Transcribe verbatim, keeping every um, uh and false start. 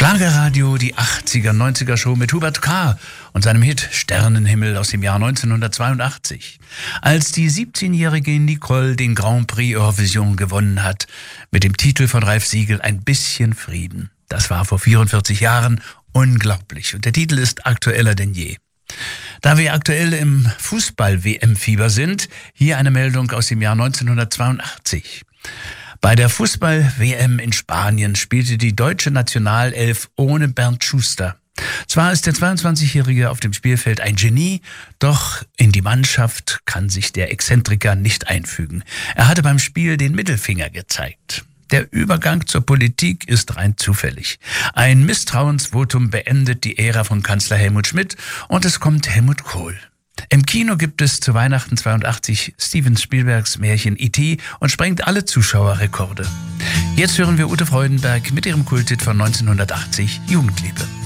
Schlagerradio, die achtziger, neunziger Show mit Hubert K. und seinem Hit Sternenhimmel aus dem Jahr neunzehnhundertzweiundachtzig. Als die siebzehnjährige Nicole den Grand Prix Eurovision gewonnen hat, mit dem Titel von Ralf Siegel Ein bisschen Frieden. Das war vor vierundvierzig Jahren unglaublich und der Titel ist aktueller denn je. Da wir aktuell im Fußball-W M-Fieber sind, hier eine Meldung aus dem Jahr neunzehnhundertzweiundachtzig. Bei der Fußball-W M in Spanien spielte die deutsche Nationalelf ohne Bernd Schuster. Zwar ist der zweiundzwanzigjährige auf dem Spielfeld ein Genie, doch in die Mannschaft kann sich der Exzentriker nicht einfügen. Er hatte beim Spiel den Mittelfinger gezeigt. Der Übergang zur Politik ist rein zufällig. Ein Misstrauensvotum beendet die Ära von Kanzler Helmut Schmidt und es kommt Helmut Kohl. Im Kino gibt es zu Weihnachten zweiundachtzig Steven Spielbergs Märchen E T und sprengt alle Zuschauerrekorde. Jetzt hören wir Ute Freudenberg mit ihrem Kulthit von neunzehnhundertachtzig, Jugendliebe.